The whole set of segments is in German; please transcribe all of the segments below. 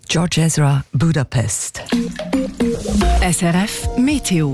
George Ezra, Budapest. SRF Meteo.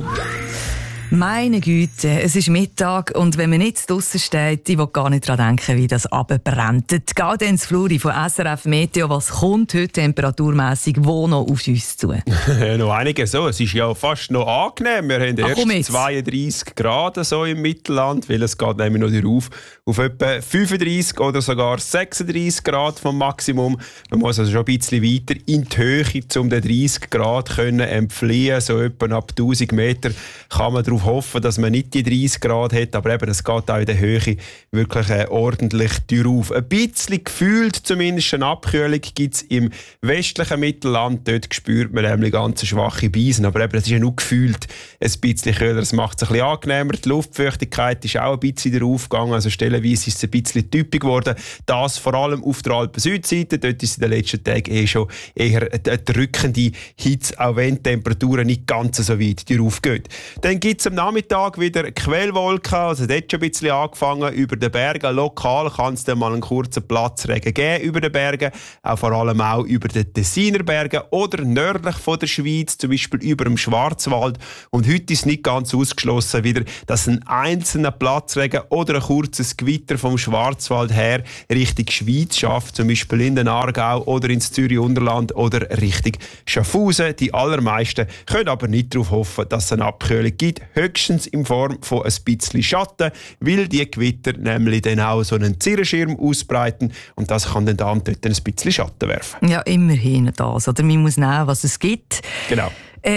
Meine Güte, es ist Mittag und wenn man nicht draussen steht, ich will gar nicht daran denken, wie das runterbrennt. Die Gaudenz Fluri von SRF Meteo, was kommt heute temperaturmässig wo noch auf uns zu? Noch einiges so. Es ist ja fast noch angenehm. Wir haben erst 32 Grad so im Mittelland, weil es geht nämlich noch auf etwa 35 oder sogar 36 Grad vom Maximum. Man muss also schon ein bisschen weiter in die Höhe, um den 30 Grad können entfliehen. So etwa ab 1000 Meter kann man darauf hoffen, dass man nicht die 30 Grad hat, aber eben, es geht auch in der Höhe wirklich ordentlich drauf. Ein bisschen gefühlt, zumindest eine Abkühlung gibt es im westlichen Mittelland. Dort spürt man nämlich ganz schwache Beisen, aber eben, es ist ja nur gefühlt ein bisschen kühler. Es macht es ein bisschen angenehmer. Die Luftfeuchtigkeit ist auch ein bisschen draufgegangen, also stellenweise ist es ein bisschen typisch geworden. Das vor allem auf der Alpen-Südseite. Dort ist es in den letzten Tagen schon eher eine drückende Hitze, auch wenn die Temperaturen nicht ganz so weit draufgehen. Dann gibt es am Nachmittag wieder Quellwolken, also dort schon ein bisschen angefangen über den Bergen. Lokal kann es dann mal einen kurzen Platzregen geben über den Bergen, auch vor allem auch über den Tessiner Bergen oder nördlich von der Schweiz, zum Beispiel über dem Schwarzwald. Und heute ist nicht ganz ausgeschlossen wieder, dass ein einzelner Platzregen oder ein kurzes Gewitter vom Schwarzwald her Richtung Schweiz schafft, zum Beispiel in den Aargau oder ins Zürich-Unterland oder Richtung Schaffhausen. Die allermeisten können aber nicht darauf hoffen, dass es eine Abkühlung gibt, höchstens in Form von ein bisschen Schatten, weil die Gewitter nämlich dann auch so einen Zirrenschirm ausbreiten und das kann dann da und dort ein bisschen Schatten werfen. Ja, immerhin das. Oder man muss nehmen, was es gibt. Genau.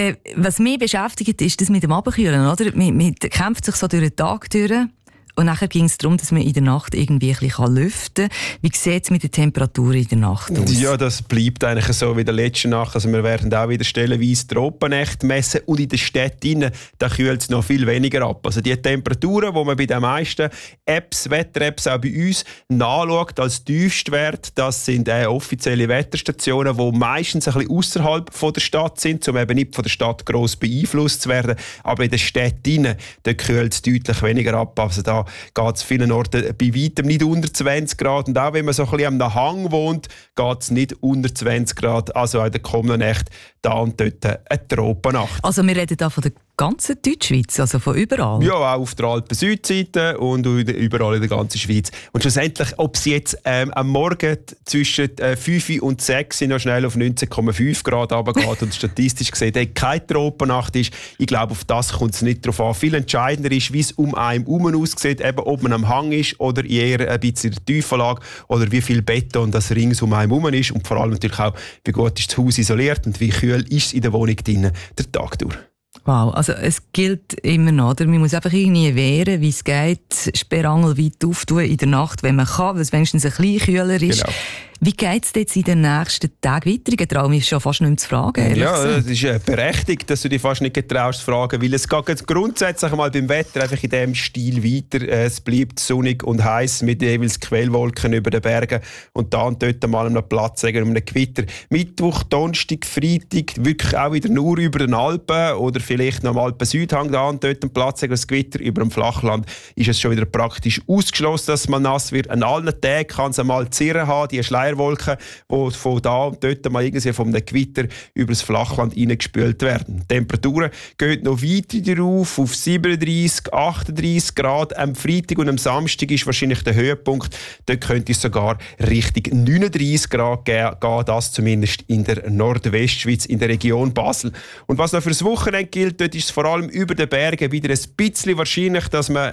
Was mich beschäftigt, ist das mit dem Abkühlen, oder? Man kämpft sich so durch den Tag durch. Und nachher ging es darum, dass man in der Nacht irgendwie ein bisschen lüften kann. Wie sieht es mit der Temperatur in der Nacht aus? Ja, das bleibt eigentlich so wie in der letzten Nacht. Also wir werden auch wieder stellenweise Tropennächte messen und in den Städten da kühlt es noch viel weniger ab. Also die Temperaturen, die man bei den meisten Apps, Wetter-Apps auch bei uns nachschaut als Tiefstwert, das sind offizielle Wetterstationen, die meistens ein bisschen außerhalb der Stadt sind, um eben nicht von der Stadt gross beeinflusst zu werden. Aber in den Städten kühlt es deutlich weniger ab. Also da geht es vielen Orten bei weitem nicht unter 20 Grad. Und auch wenn man so ein bisschen am Hang wohnt, geht es nicht unter 20 Grad. Also in der kommenden Nacht da und dort eine Tropennacht. Also wir reden da von der ganzen Deutschschweiz, also von überall? Ja, auch auf der Alpen-Südseite und überall in der ganzen Schweiz. Und schlussendlich, ob es jetzt am Morgen zwischen 5 und 6 noch schnell auf 19,5 Grad runtergeht und statistisch gesehen keine Tropennacht ist, ich glaube, auf das kommt es nicht drauf an. Viel entscheidender ist, wie es um einen herum aussieht, eben ob man am Hang ist oder eher ein bisschen in der Tiefenlage oder wie viel Beton das rings um einen herum ist und vor allem natürlich auch, wie gut ist das Haus isoliert und wie kühl ist es in der Wohnung drinnen der Tag durch. Wow, also es gilt immer noch, oder? Man muss einfach irgendwie wehren, wie es geht, Sperrangel weit auftun in der Nacht, wenn man kann, weil es wenigstens ein bisschen kühler ist. Genau. Wie geht es jetzt in den nächsten Tagen weiter? Ich traue mich schon fast nicht mehr zu fragen. Ja, es ist berechtigt, dass du dich fast nicht getraust zu fragen, weil es geht grundsätzlich mal beim Wetter einfach in diesem Stil weiter. Es bleibt sonnig und heiß mit jeweils Quellwolken über den Bergen und da und dort mal einen Platz um einen Gewitter. Mittwoch, Donnerstag, Freitag wirklich auch wieder nur über den Alpen oder vielleicht noch am Alpen-Südhang da und dort einen Platz ein Gewitter. Über dem Flachland ist es schon wieder praktisch ausgeschlossen, dass man nass wird. An allen Tagen kann es einmal Zirren haben, die Schleierwolken, die von da und dort mal irgendwie vom Gewitter über das Flachland hineingespült werden. Die Temperaturen gehen noch weiter rauf, auf 37, 38 Grad. Am Freitag und am Samstag ist wahrscheinlich der Höhepunkt. Dort könnte es sogar Richtung 39 Grad gehen, das zumindest in der Nordwestschweiz, in der Region Basel. Und was noch für das Wochenende gilt, dort ist es vor allem über den Bergen wieder ein bisschen wahrscheinlicher, dass man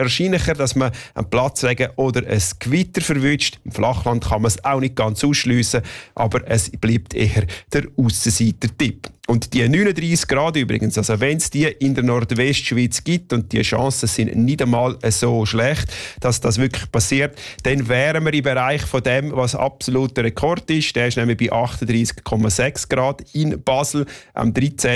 einen Platzregen oder ein Gewitter verwünscht. Im Flachland kann man es auch nicht ganz ausschliessen, aber es bleibt eher der Aussenseiter-Tipp. Und die 39 Grad übrigens, also wenn es die in der Nordwestschweiz gibt und die Chancen sind nicht einmal so schlecht, dass das wirklich passiert, dann wären wir im Bereich von dem, was absoluter Rekord ist. Der ist nämlich bei 38,6 Grad in Basel am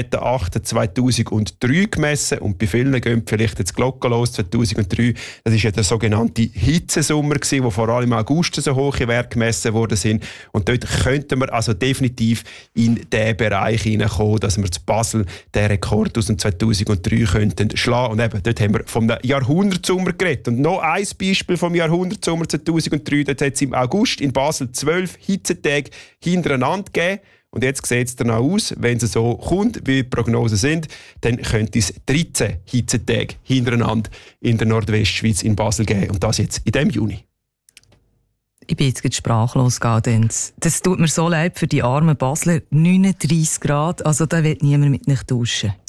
13.08.2003 gemessen und bei vielen gehen vielleicht jetzt Glocken los, 2003. Das ist ja der sogenannte Hitzesommer gewesen, wo vor allem im August so hohe Werte gemessen worden sind und dort könnten wir also definitiv in diesen Bereich hineinkommen, dass wir zu Basel den Rekord aus dem 2003 könnten schlagen. Und eben, dort haben wir vom Jahrhundertsommer geredet. Und noch ein Beispiel vom Jahrhundertsommer 2003, dort hat es im August in Basel 12 Hitzetage hintereinander gegeben. Und jetzt sieht es danach aus, wenn es so kommt, wie die Prognosen sind, dann könnte es 13 Hitzetage hintereinander in der Nordwestschweiz in Basel geben. Und das jetzt in diesem Juni. Ich bin jetzt sprachlos, Gaudenz. Das tut mir so leid für die armen Basler. 39 Grad, also da will niemand mit nicht duschen.